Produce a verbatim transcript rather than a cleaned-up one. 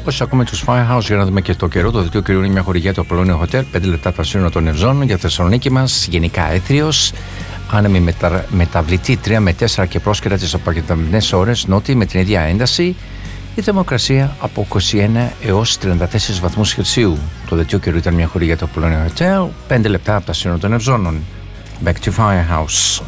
Όσοι ακούμε τους Firehouse, για να δούμε και το καιρό. Το δελτίο καιρού είναι μια χορηγία του Apollonia Hotel, πέντε λεπτά από τα σύνορα των Ευζώνων για Θεσσαλονίκη μας. Γενικά έθριος, άνεμη μετα... μεταβλητή τρία με τέσσερα και πρόσκαιρα τις απογευματινές ώρες νότιοι με την ίδια ένταση. Η θερμοκρασία από είκοσι ένα έως τριάντα τέσσερις βαθμούς Κελσίου. Το δελτίο καιρού ήταν μια χορηγία του Apollonia Hotel, πέντε λεπτά από τα σύνορα των Ευζώνων. Back to Firehouse.